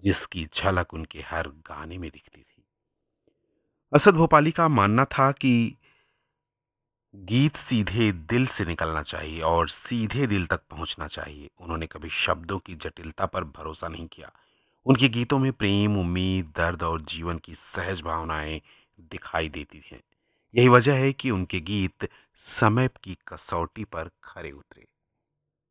जिसकी झलक उनके हर गाने में दिखती थी। असद भोपाली का मानना था कि गीत सीधे दिल से निकलना चाहिए और सीधे दिल तक पहुंचना चाहिए। उन्होंने कभी शब्दों की जटिलता पर भरोसा नहीं किया। उनके गीतों में प्रेम, उम्मीद, दर्द और जीवन की सहज भावनाएं दिखाई देती हैं। यही वजह है कि उनके गीत समय की कसौटी पर खरे उतरे।